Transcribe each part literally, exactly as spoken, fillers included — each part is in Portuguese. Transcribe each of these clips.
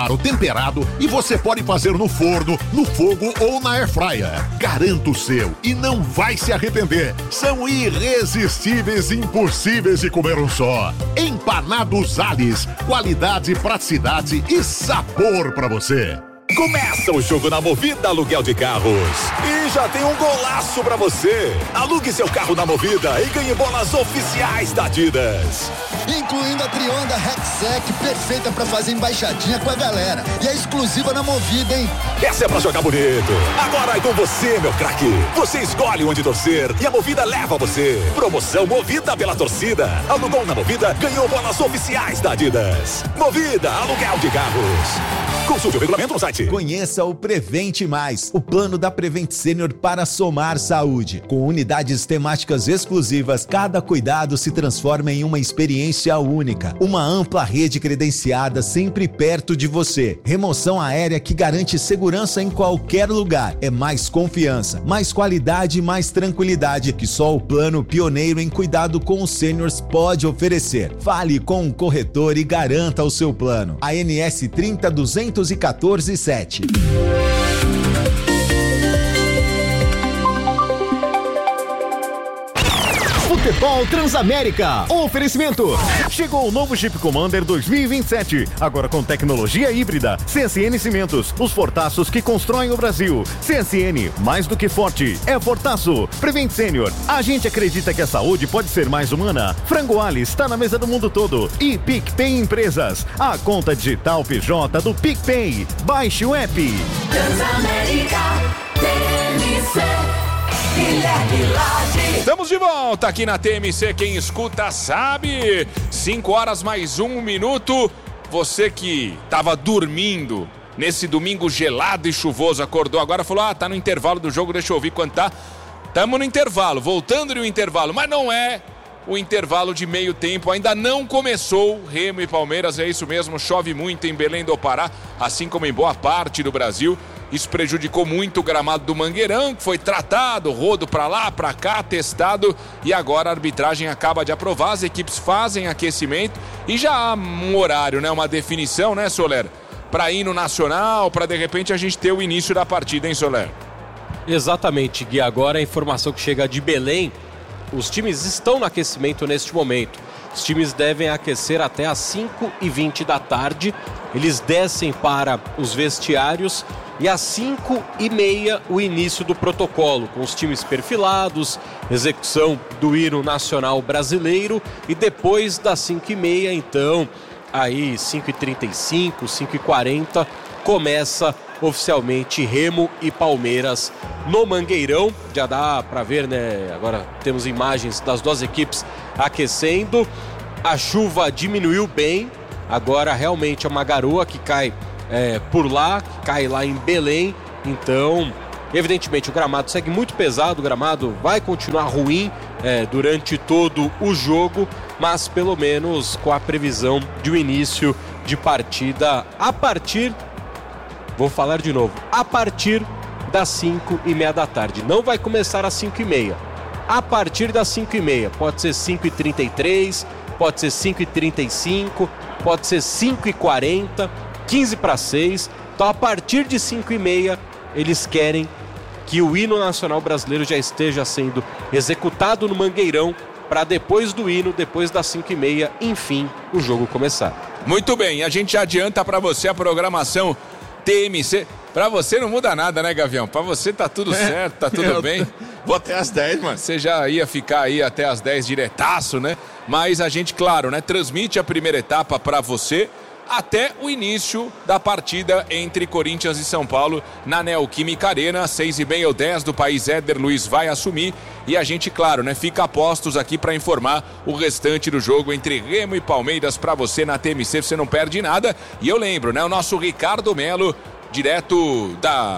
claro, temperado e você pode fazer no forno, no fogo ou na air fryer. Garanta o seu e não vai se arrepender. São irresistíveis e impossíveis de comer um só. Empanados Ales, qualidade, praticidade e sabor pra você. Começa o jogo na Movida Aluguel de Carros. E já tem um golaço pra você. Alugue seu carro na Movida e ganhe bolas oficiais da Adidas. Incluindo a Trionda Rexec, perfeita pra fazer embaixadinha com a galera. E é exclusiva na Movida, hein? Essa é pra jogar bonito. Agora é com você, meu craque. Você escolhe onde torcer e a Movida leva você. Promoção Movida pela torcida. Alugou na Movida, ganhou bolas oficiais da Adidas. Movida Aluguel de Carros. Consulte o regulamento no site. Conheça o Prevente Mais, o plano da Prevent Senior para somar saúde. Com unidades temáticas exclusivas, cada cuidado se transforma em uma experiência única. Uma ampla rede credenciada sempre perto de você. Remoção aérea que garante segurança em qualquer lugar. É mais confiança, mais qualidade e mais tranquilidade que só o plano pioneiro em cuidado com os sêniors pode oferecer. Fale com o corretor e garanta o seu plano. A N S trinta duzentos e quatorze sete. Futebol Transamérica. Oferecimento. Chegou o novo Jeep Commander dois mil e vinte e sete. Agora com tecnologia híbrida. C S N Cimentos. Os fortaços que constroem o Brasil. C S N, mais do que forte, é fortaço. Prevent Senior. A gente acredita que a saúde pode ser mais humana. Frango Ali está na mesa do mundo todo. E PicPay Empresas. A conta digital P J do PicPay. Baixe o app. Transamérica. T M C. Estamos de volta aqui na T M C, quem escuta sabe. Cinco horas mais um minuto. Você que estava dormindo nesse domingo gelado e chuvoso, acordou agora e falou, ah, tá no intervalo do jogo, deixa eu ouvir quanto tá. Tamo no intervalo, voltando no intervalo, mas não é o intervalo de meio tempo, ainda não começou. Remo e Palmeiras, é isso mesmo, chove muito em Belém do Pará, assim como em boa parte do Brasil. Isso prejudicou muito o gramado do Mangueirão, que foi tratado, rodo pra lá, pra cá, testado, e agora a arbitragem acaba de aprovar, as equipes fazem aquecimento e já há um horário, né, uma definição, né, Soler, pra ir no Nacional, pra de repente a gente ter o início da partida, hein, Soler? Exatamente, Gui, agora a informação que chega de Belém, os times estão no aquecimento neste momento. Os times devem aquecer até às cinco e vinte da tarde, eles descem para os vestiários e às cinco e meia o início do protocolo, com os times perfilados, execução do hino nacional brasileiro e depois das cinco e meia, então, aí cinco e trinta e cinco, cinco e quarenta, começa oficialmente Remo e Palmeiras no Mangueirão. Já dá para ver, né? Agora temos imagens das duas equipes aquecendo. A chuva diminuiu bem, agora realmente é uma garoa que cai É, por lá, cai lá em Belém, então evidentemente o gramado segue muito pesado, o gramado vai continuar ruim é, durante todo o jogo, mas pelo menos com a previsão de um início de partida a partir, vou falar de novo, a partir das cinco e meia da tarde, não vai começar às cinco e meia, a partir das cinco e meia, pode ser cinco e trinta e três, pode ser cinco e trinta e cinco, pode ser cinco e quarenta, quinze para seis, então a partir de cinco e meia eles querem que o hino nacional brasileiro já esteja sendo executado no Mangueirão para depois do hino, depois das cinco e meia, enfim, o jogo começar. Muito bem, a gente adianta para você a programação T M C. Para você não muda nada, né, Gavião? Para você tá tudo é, certo, tá tudo eu, bem. Vou até às dez, mano. Você já ia ficar aí até às dez diretaço, né? Mas a gente, claro, né, transmite a primeira etapa para você até o início da partida entre Corinthians e São Paulo na Neoquímica Arena, seis e meia ou dez do país. Éder Luiz vai assumir e a gente, claro, né, fica a postos aqui para informar o restante do jogo entre Remo e Palmeiras para você na T M C, você não perde nada. E eu lembro, né, o nosso Ricardo Melo, direto da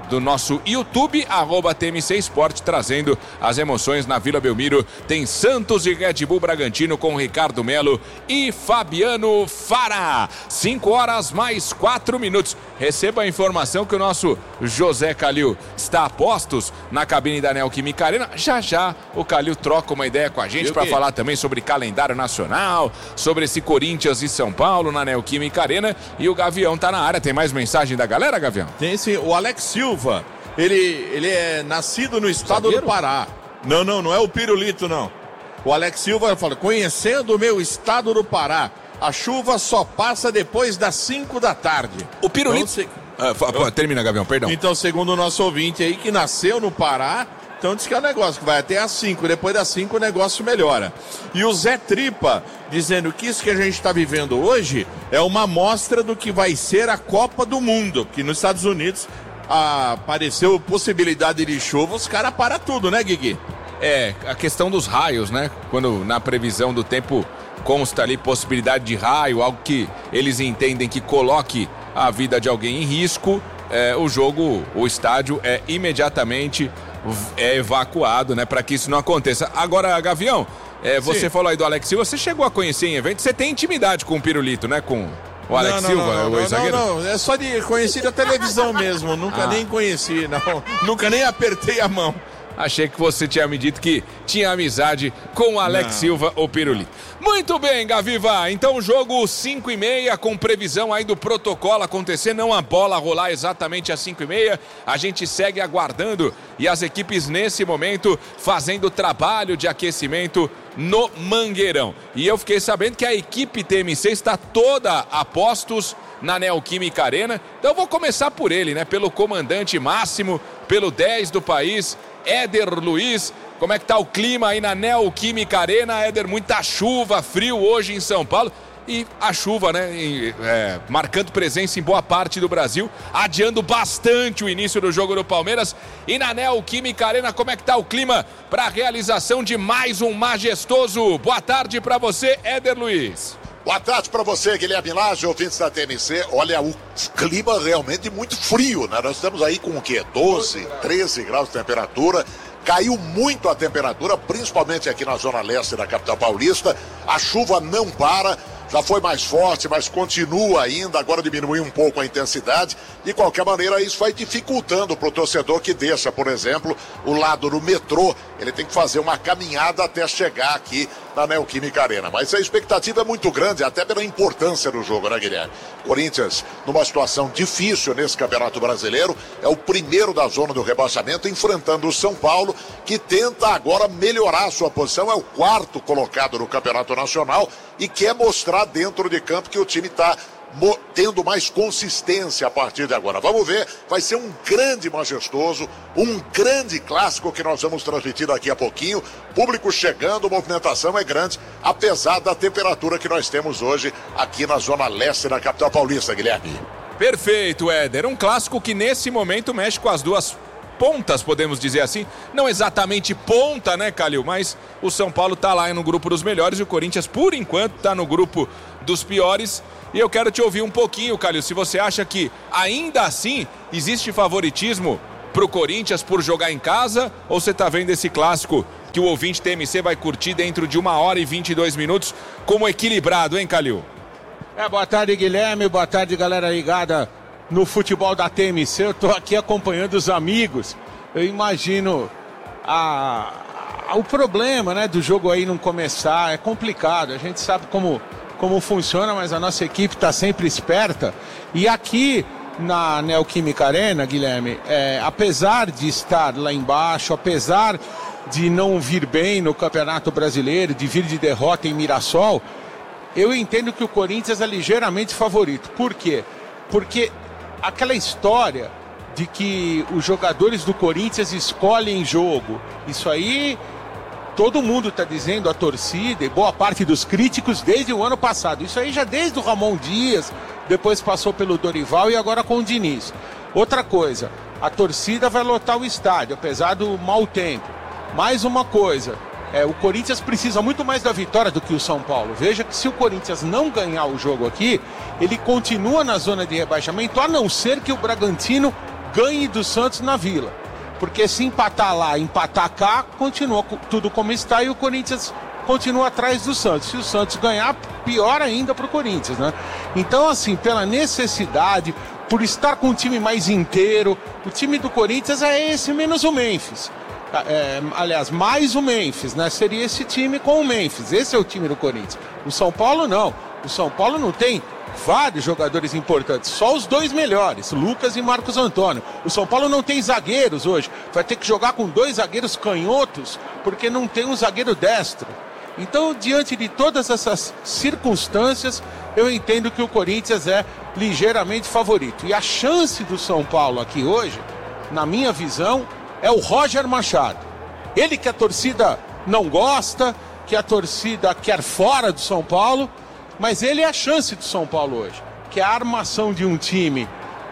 do nosso YouTube, arroba T M C Esporte, trazendo as emoções na Vila Belmiro. Tem Santos e Red Bull Bragantino com Ricardo Melo e Fabiano Fara. cinco horas mais quatro minutos. Receba a informação que o nosso José Calil está a postos na cabine da Neoquímica Arena. Já já o Calil troca uma ideia com a gente para falar também sobre calendário nacional, sobre esse Corinthians e São Paulo na Neoquímica Arena. E o Gavião tá na área. Tem mais mensagem da galera, Gavião? Tem sim. O Alex Silva, ele, ele é nascido no estado Zagueiro? do Pará. Não, não, não é o Pirulito, não. O Alex Silva fala, conhecendo o meu estado do Pará, a chuva só passa depois das cinco da tarde. O Pirulito... Então, se... ah, então, termina, Gavião, perdão. Então, segundo o nosso ouvinte aí, que nasceu no Pará, então diz que é um negócio que vai até às cinco, depois das cinco o negócio melhora. E o Zé Tripa, dizendo que isso que a gente está vivendo hoje é uma amostra do que vai ser a Copa do Mundo, que nos Estados Unidos ah, apareceu possibilidade de chuva, os caras param tudo, né, Guigui? É, a questão dos raios, né? Quando na previsão do tempo consta ali possibilidade de raio, algo que eles entendem que coloque a vida de alguém em risco, é, o jogo, o estádio é imediatamente é evacuado, né? Para que isso não aconteça. Agora, Gavião, é, você Sim. falou aí do Alex Silva, você chegou a conhecer em evento, você tem intimidade com o Pirulito, né? Com o Alex não, não, Silva, não, não, o ex-zagueiro? Não, não, é só de conhecer da televisão mesmo, nunca ah. nem conheci, não, nunca nem apertei a mão. Achei que você tinha me dito que tinha amizade com o Alex Não. Silva, o Pirulito. Muito bem, Gaviva. Então, jogo cinco e meia, com previsão aí do protocolo acontecer. Não a bola rolar exatamente às cinco e meia. A gente segue aguardando. E as equipes, nesse momento, fazendo trabalho de aquecimento no Mangueirão. E eu fiquei sabendo que a equipe T M C está toda a postos na Neoquímica Arena. Então, eu vou começar por ele, né? Pelo comandante máximo, pelo dez do país, Éder Luiz. Como é que tá o clima aí na Neoquímica Arena? Éder, muita chuva, frio hoje em São Paulo. E a chuva, né, é, marcando presença em boa parte do Brasil, adiando bastante o início do jogo do Palmeiras. E na Neoquímica Arena, como é que tá o clima para a realização de mais um majestoso? Boa tarde para você, Éder Luiz. Boa tarde para você, Guilherme Lage, ouvintes da T M C. Olha, o clima realmente muito frio, né? Nós estamos aí com o quê? doze, treze graus de temperatura. Caiu muito a temperatura, principalmente aqui na zona leste da capital paulista. A chuva não para, já foi mais forte, mas continua ainda. Agora diminuiu um pouco a intensidade. De qualquer maneira, isso vai dificultando para o torcedor que deixa, por exemplo, o lado do metrô. Ele tem que fazer uma caminhada até chegar aqui na Neoquímica Arena. Mas a expectativa é muito grande, até pela importância do jogo, né, Guilherme? Corinthians, numa situação difícil nesse Campeonato Brasileiro, é o primeiro da zona do rebaixamento, enfrentando o São Paulo, que tenta agora melhorar a sua posição, é o quarto colocado no Campeonato Nacional e quer mostrar dentro de campo que o time está tendo mais consistência a partir de agora. Vamos ver, vai ser um grande majestoso, um grande clássico que nós vamos transmitir daqui a pouquinho. Público chegando, movimentação é grande, apesar da temperatura que nós temos hoje aqui na zona leste da capital paulista, Guilherme. Perfeito, Éder. Um clássico que nesse momento mexe com as duas pontas, podemos dizer assim. Não exatamente ponta, né, Calil? Mas o São Paulo tá lá no grupo dos melhores e o Corinthians, por enquanto, tá no grupo dos piores. E eu quero te ouvir um pouquinho, Calil, se você acha que ainda assim existe favoritismo pro Corinthians por jogar em casa, ou você tá vendo esse clássico que o ouvinte T M C vai curtir dentro de uma hora e vinte e dois minutos como equilibrado, hein, Calil? É, boa tarde, Guilherme, boa tarde, galera ligada no futebol da T M C. Eu tô aqui acompanhando os amigos. Eu imagino a, a, o problema, né, do jogo aí não começar. É complicado, a gente sabe como, como funciona, mas a nossa equipe está sempre esperta. E aqui na Neoquímica Arena, Guilherme, é, apesar de estar lá embaixo, apesar de não vir bem no Campeonato Brasileiro, de vir de derrota em Mirassol, eu entendo que o Corinthians é ligeiramente favorito. Por quê? Porque aquela história de que os jogadores do Corinthians escolhem jogo, isso aí todo mundo está dizendo, a torcida e boa parte dos críticos desde o ano passado. Isso aí já desde o Ramon Dias, depois passou pelo Dorival e agora com o Diniz. Outra coisa, a torcida vai lotar o estádio, apesar do mau tempo. Mais uma coisa, é, o Corinthians precisa muito mais da vitória do que o São Paulo. Veja que se o Corinthians não ganhar o jogo aqui, ele continua na zona de rebaixamento, a não ser que o Bragantino ganhe do Santos na Vila. Porque se empatar lá, empatar cá, continua tudo como está e o Corinthians continua atrás do Santos. Se o Santos ganhar, pior ainda para o Corinthians, né? Então, assim, pela necessidade, por estar com um time mais inteiro, o time do Corinthians é esse menos o Memphis. É, aliás, mais o Memphis, né? Seria esse time com o Memphis. Esse é o time do Corinthians. O São Paulo não. O São Paulo não tem vários jogadores importantes, só os dois melhores, Lucas e Marcos Antônio. O São Paulo não tem zagueiros hoje. Vai ter que jogar com dois zagueiros canhotos, porque não tem um zagueiro destro. Então, diante de todas essas circunstâncias, eu entendo que o Corinthians é ligeiramente favorito. E a chance do São Paulo aqui hoje, na minha visão, é o Roger Machado. Ele que a torcida não gosta, que a torcida quer fora do São Paulo, mas ele é a chance do São Paulo hoje, que é a armação de um time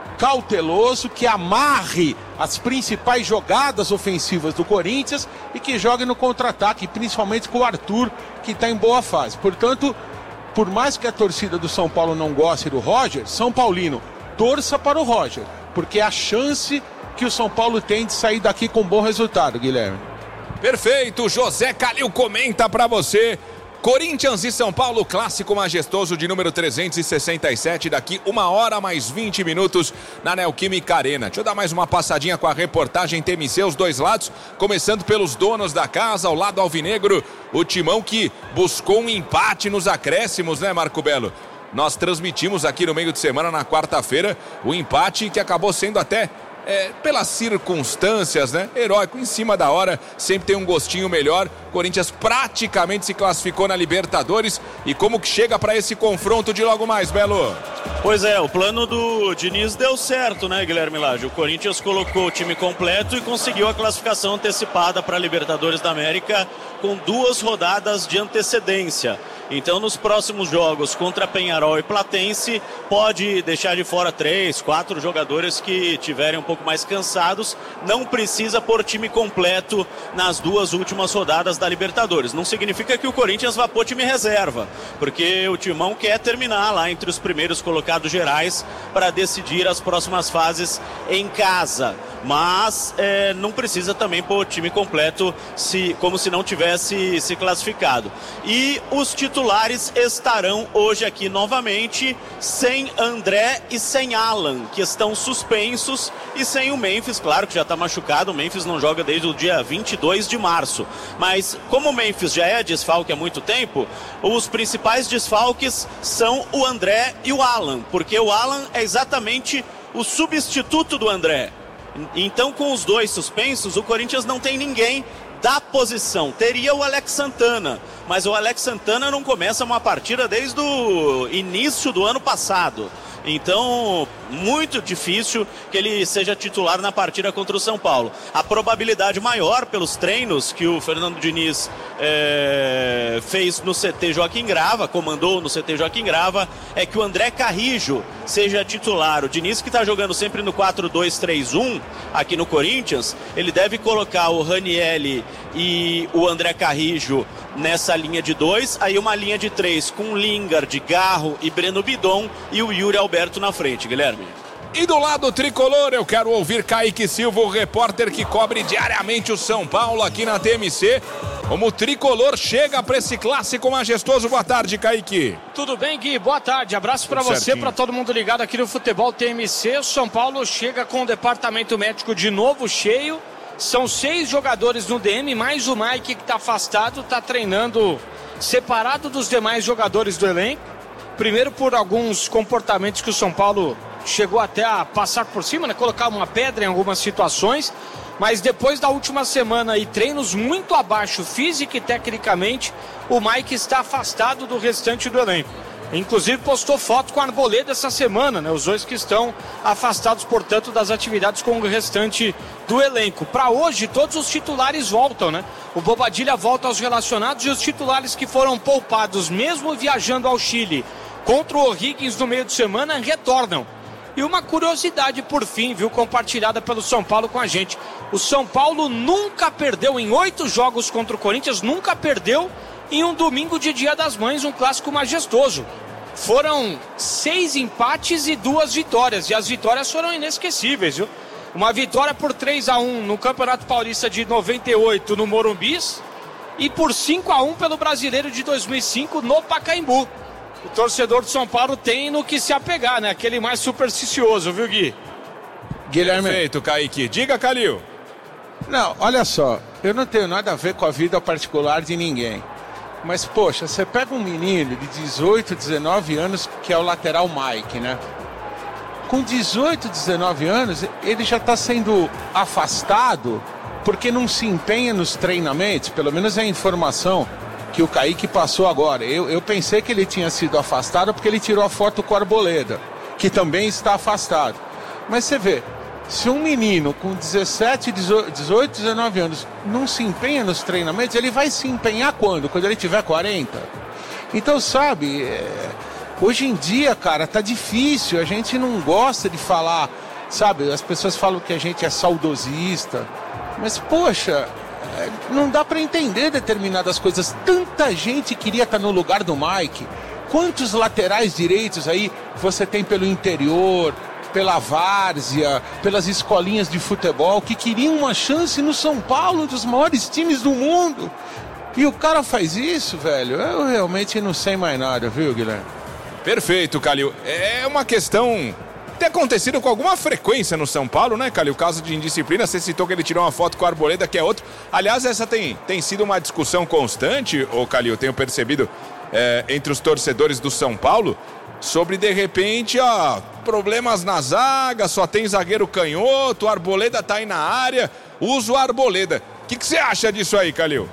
cauteloso, que amarre as principais jogadas ofensivas do Corinthians e que jogue no contra-ataque, principalmente com o Arthur, que está em boa fase. Portanto, por mais que a torcida do São Paulo não goste do Roger, São Paulino, torça para o Roger, porque é a chance que o São Paulo tem de sair daqui com um bom resultado, Guilherme. Perfeito, José Calil comenta para você. Corinthians e São Paulo, clássico majestoso de número trezentos e sessenta e sete, daqui uma hora mais vinte minutos na Neoquímica Arena. Deixa eu dar mais uma passadinha com a reportagem T M C, os dois lados, começando pelos donos da casa, ao lado alvinegro, o Timão que buscou um empate nos acréscimos, né, Marco Belo? Nós transmitimos aqui no meio de semana, na quarta-feira, o empate que acabou sendo até... É, pelas circunstâncias, né? Heróico, em cima da hora, sempre tem um gostinho melhor. Corinthians praticamente se classificou na Libertadores. E como que chega para esse confronto de logo mais, Belo? Pois é, o plano do Diniz deu certo, né, Guilherme Lage? O Corinthians colocou o time completo e conseguiu a classificação antecipada para a Libertadores da América com duas rodadas de antecedência. Então, nos próximos jogos contra Peñarol e Platense, pode deixar de fora três, quatro jogadores que tiverem um pouco mais cansados. Não precisa pôr time completo nas duas últimas rodadas da Libertadores. Não significa que o Corinthians vá pôr time reserva, porque o Timão quer terminar lá entre os primeiros colocados gerais para decidir as próximas fases em casa. Mas é, não precisa também pôr time completo se, como se não tivesse se classificado. E os titulares estarão hoje aqui novamente sem André e sem Alan, que estão suspensos, e sem o Memphis, claro que já está machucado. O Memphis não joga desde o dia vinte e dois de março. Mas como o Memphis já é desfalque há muito tempo, os principais desfalques são o André e o Alan, porque o Alan é exatamente o substituto do André. Então, com os dois suspensos, o Corinthians não tem ninguém da posição. Teria o Alex Santana, mas o Alex Santana não começa uma partida desde o início do ano passado. Então, muito difícil que ele seja titular na partida contra o São Paulo. A probabilidade maior, pelos treinos que o Fernando Diniz é, fez no C T Joaquim Grava, comandou no C T Joaquim Grava, é que o André Carrijo seja titular. O Diniz, que está jogando sempre no quatro dois três um aqui no Corinthians, ele deve colocar o Ranielli e o André Carrijo nessa linha de dois, aí uma linha de três com Lingard, Garro e Breno Bidon, e o Yuri Alberto na frente, Guilherme. E do lado tricolor, eu quero ouvir Kaique Silva, o repórter que cobre diariamente o São Paulo aqui na T M C. Como o tricolor chega para esse clássico majestoso. Boa tarde, Kaique. Tudo bem, Gui? Boa tarde. Abraço para você, para todo mundo ligado aqui no Futebol T M C. O São Paulo chega com o departamento médico de novo cheio. São seis jogadores no D M, mais o Mike, que está afastado, está treinando separado dos demais jogadores do elenco. Primeiro por alguns comportamentos que o São Paulo chegou até a passar por cima, né? Colocar uma pedra em algumas situações. Mas depois da última semana e treinos muito abaixo física e tecnicamente, o Mike está afastado do restante do elenco. Inclusive postou foto com a Arboleda essa semana, né? Os dois que estão afastados, portanto, das atividades com o restante do elenco. Para hoje, todos os titulares voltam, né? O Bobadilha volta aos relacionados e os titulares que foram poupados, mesmo viajando ao Chile, contra o O'Higgins no meio de semana, retornam. E uma curiosidade, por fim, viu, compartilhada pelo São Paulo com a gente. O São Paulo nunca perdeu em oito jogos contra o Corinthians, nunca perdeu em um domingo de Dia das Mães, um clássico majestoso. Foram seis empates e duas vitórias, e as vitórias foram inesquecíveis, viu? Uma vitória por três a um no Campeonato Paulista de noventa e oito no Morumbis e por cinco a um pelo Brasileiro de dois mil e cinco no Pacaembu. O torcedor de São Paulo tem no que se apegar, né? Aquele mais supersticioso, viu, Gui? Guilherme. Perfeito, Kaique. Diga, Calil. Não, olha só, eu não tenho nada a ver com a vida particular de ninguém. Mas, poxa, você pega um menino de dezoito, dezenove anos, que é o lateral Mike, né? Com dezoito, dezenove anos, ele já está sendo afastado porque não se empenha nos treinamentos, pelo menos é a informação que o Kaique passou agora. Eu, eu pensei que ele tinha sido afastado porque ele tirou a foto com o Arboleda, que também está afastado. Mas você vê, se um menino com dezessete, dezoito, dezenove anos não se empenha nos treinamentos, ele vai se empenhar quando? Quando ele tiver quarenta? Então, sabe, é... hoje em dia, cara, tá difícil, a gente não gosta de falar, sabe, as pessoas falam que a gente é saudosista, mas, poxa, não dá para entender determinadas coisas. Tanta gente queria estar no lugar do Mike. Quantos laterais direitos aí você tem pelo interior, pela várzea, pelas escolinhas de futebol, que queriam uma chance no São Paulo, um dos maiores times do mundo. E o cara faz isso, velho, eu realmente não sei mais nada, viu, Guilherme? Perfeito, Calil. É uma questão... tem acontecido com alguma frequência no São Paulo, né, Calil? O caso de indisciplina, você citou que ele tirou uma foto com o Arboleda, que é outro. Aliás, essa tem, tem sido uma discussão constante, ô Calil, tenho percebido, é, entre os torcedores do São Paulo, sobre, de repente, ó, problemas na zaga, só tem zagueiro canhoto, o Arboleda tá aí na área, usa o Arboleda. O que, que você acha disso aí, Calil?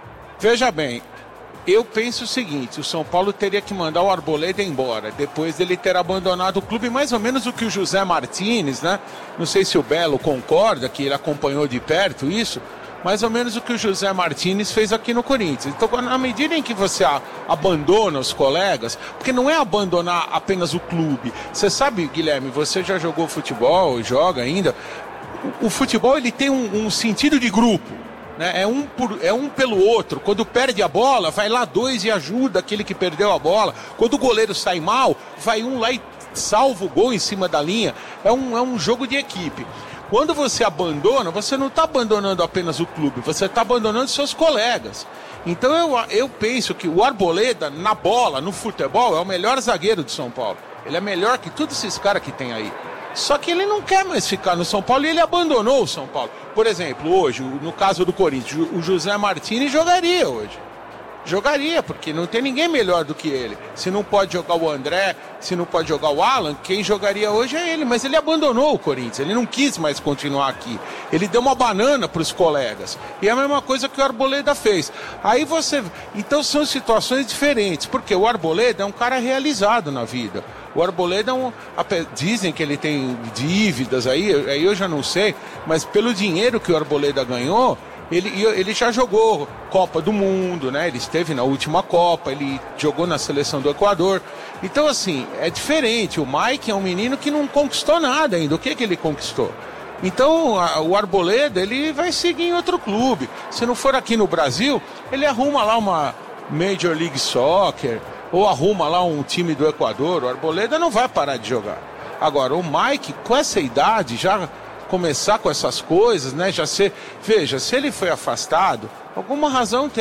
Veja bem, eu penso o seguinte, o São Paulo teria que mandar o Arboleda embora, depois dele ter abandonado o clube, mais ou menos o que o José Martínez, né? Não sei se o Belo concorda, que ele acompanhou de perto isso, mais ou menos o que o José Martínez fez aqui no Corinthians. Então, na medida em que você a, abandona os colegas, porque não é abandonar apenas o clube. Você sabe, Guilherme, você já jogou futebol, joga ainda, o, o futebol ele tem um, um sentido de grupo. É um, por, é um pelo outro. Quando perde a bola, vai lá dois e ajuda aquele que perdeu a bola. Quando o goleiro sai mal, vai um lá e salva o gol em cima da linha. É um, é um jogo de equipe. Quando você abandona, você não está abandonando apenas o clube, você está abandonando seus colegas. Então eu, eu penso que o Arboleda, na bola, no futebol, é o melhor zagueiro de São Paulo. Ele é melhor que todos esses caras que tem aí. Só que ele não quer mais ficar no São Paulo e ele abandonou o São Paulo. Por exemplo, hoje, no caso do Corinthians, o José Martínez jogaria hoje. Jogaria, porque não tem ninguém melhor do que ele. Se não pode jogar o André, se não pode jogar o Alan, quem jogaria hoje é ele. Mas ele abandonou o Corinthians, ele não quis mais continuar aqui. Ele deu uma banana para os colegas. E é a mesma coisa que o Arboleda fez. Aí você... Então são situações diferentes, porque o Arboleda é um cara realizado na vida. O Arboleda é um... Dizem que ele tem dívidas aí, aí eu já não sei, mas pelo dinheiro que o Arboleda ganhou, ele, ele já jogou Copa do Mundo, né? Ele esteve na última Copa, ele jogou na seleção do Equador. Então, assim, é diferente. O Mike é um menino que não conquistou nada ainda. O que que ele conquistou? Então, a, o Arboleda, ele vai seguir em outro clube. Se não for aqui no Brasil, ele arruma lá uma Major League Soccer, ou arruma lá um time do Equador. O Arboleda não vai parar de jogar. Agora, o Mike, com essa idade, já começar com essas coisas, né? Já ser... Veja, se ele foi afastado, alguma razão tem.